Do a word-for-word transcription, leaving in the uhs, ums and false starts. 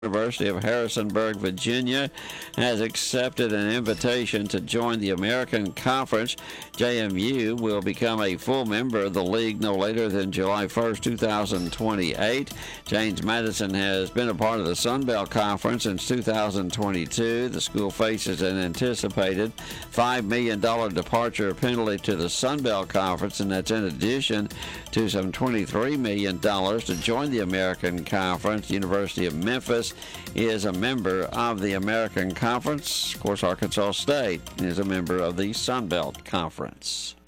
University of Harrisonburg, Virginia, has accepted an invitation to join the American Conference. J M U will become a full member of the league no later than July first, two thousand twenty-eight. James Madison has been a part of the Sun Belt Conference since two thousand twenty-two. The school faces an anticipated five million dollars departure penalty to the Sun Belt Conference, and that's in addition to some twenty-three million dollars to join the American Conference. The University of Memphis is a member of the American Conference. Of course, Arkansas State is a member of the Sun Belt Conference.